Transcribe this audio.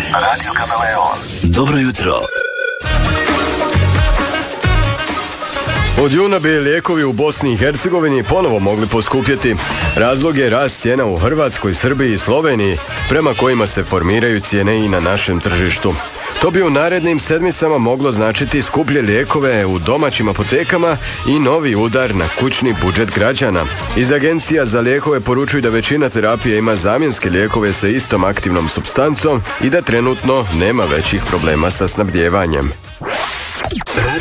Radio Kameleon. Dobro jutro. Od juna bi lijekovi u Bosni i Hercegovini ponovo mogli poskupjeti. Razlog je rast cijena u Hrvatskoj, Srbiji i Sloveniji, prema kojima se formiraju cijene i na našem tržištu. To bi u narednim sedmicama moglo značiti skuplje lijekove u domaćim apotekama i novi udar na kućni budžet građana. Iz agencija za lijekove poručuju da većina terapije ima zamjenske lijekove sa istom aktivnom supstancom i da trenutno nema većih problema sa snabdjevanjem.